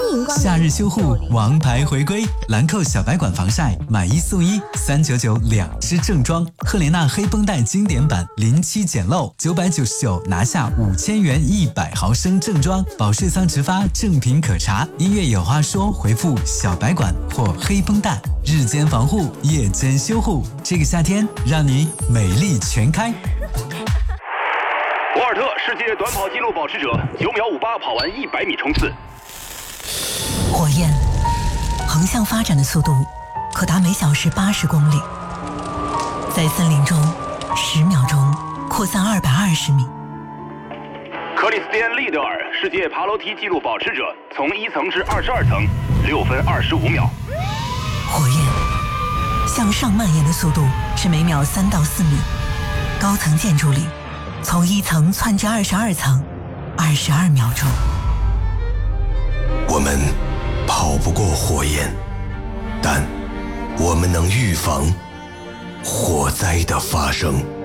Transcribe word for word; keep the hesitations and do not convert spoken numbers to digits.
迎光临。 夏日修护，王牌回归，兰蔻小白管防晒买一送一，三九九两支正装。赫莲娜黑绷带经典版零七简陋，九百九十九拿下五千元一百毫升正装。保税仓直发，正品可查。音乐有话说，回复小白管或黑绷带，日间防护，夜间修护，这个夏天让你美丽全开。 博尔特世界短跑纪录保持者，九秒五八跑完一百米冲刺。 火焰横向发展的速度可达每小时八十公里，在森林中十秒钟扩散二百二十米。 克里斯蒂安·利德尔世界爬楼梯纪录保持者，从一层至二十二层，六分二十五秒。 火焰向上蔓延的速度是每秒三到四米，高层建筑里从一层窜至二十二层，二十二秒钟。 我们跑不过火焰，但我们能预防火灾的发生。